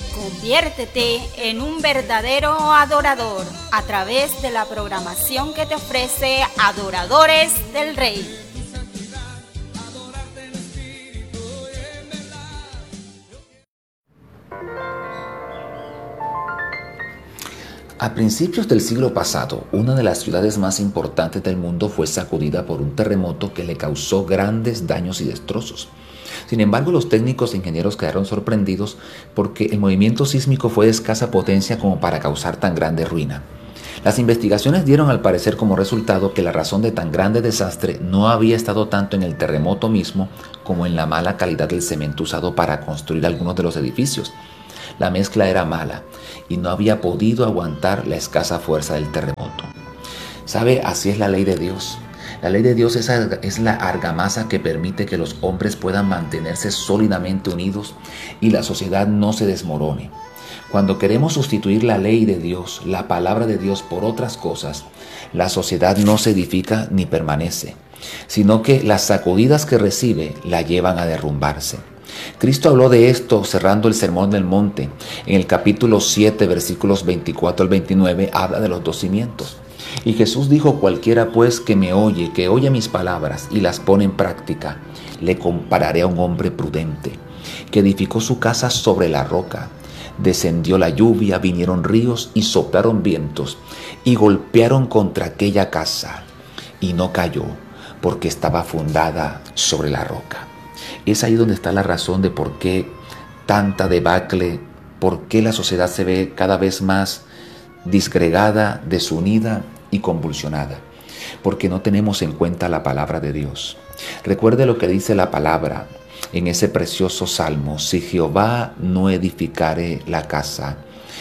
Conviértete en un verdadero adorador a través de la programación que te ofrece Adoradores del Rey. A principios del siglo pasado, una de las ciudades más importantes del mundo fue sacudida por un terremoto que le causó grandes daños y destrozos. Sin embargo, los técnicos e ingenieros quedaron sorprendidos porque el movimiento sísmico fue de escasa potencia como para causar tan grande ruina. Las investigaciones dieron al parecer como resultado que la razón de tan grande desastre no había estado tanto en el terremoto mismo como en la mala calidad del cemento usado para construir algunos de los edificios. La mezcla era mala y no había podido aguantar la escasa fuerza del terremoto. ¿Sabe? Así es la ley de Dios. La ley de Dios es la argamasa que permite que los hombres puedan mantenerse sólidamente unidos y la sociedad no se desmorone. Cuando queremos sustituir la ley de Dios, la palabra de Dios por otras cosas, la sociedad no se edifica ni permanece, sino que las sacudidas que recibe la llevan a derrumbarse. Cristo habló de esto cerrando el Sermón del Monte. En el capítulo 7, versículos 24 al 29, habla de los dos cimientos. Y Jesús dijo: cualquiera pues que me oye, que oye mis palabras y las pone en práctica, le compararé a un hombre prudente, que edificó su casa sobre la roca. Descendió la lluvia, vinieron ríos y soplaron vientos, y golpearon contra aquella casa, y no cayó, porque estaba fundada sobre la roca. Es ahí donde está la razón de por qué tanta debacle, por qué la sociedad se ve cada vez más disgregada, desunida y convulsionada, porque no tenemos en cuenta la palabra de Dios. Recuerde lo que dice la palabra en ese precioso salmo: si Jehová no edificare la casa,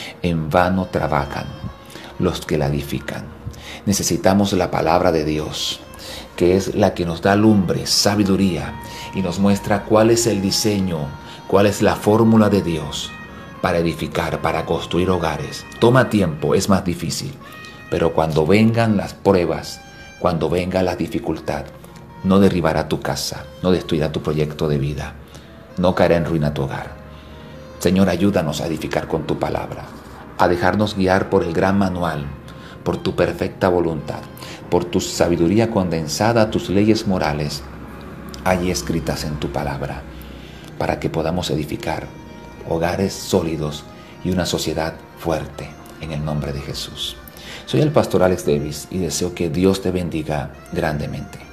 en vano trabajan los que la edifican. Necesitamos la palabra de Dios, que es la que nos da lumbre, sabiduría, y nos muestra cuál es el diseño, cuál es la fórmula de Dios para edificar, para construir hogares. Toma tiempo, es más difícil, pero cuando vengan las pruebas, cuando venga la dificultad, no derribará tu casa, no destruirá tu proyecto de vida, no caerá en ruina tu hogar. Señor, ayúdanos a edificar con tu palabra, a dejarnos guiar por el gran manual, por tu perfecta voluntad, por tu sabiduría condensada, tus leyes morales, allí escritas en tu palabra, para que podamos edificar hogares sólidos y una sociedad fuerte, en el nombre de Jesús. Soy el pastor Alex Davis y deseo que Dios te bendiga grandemente.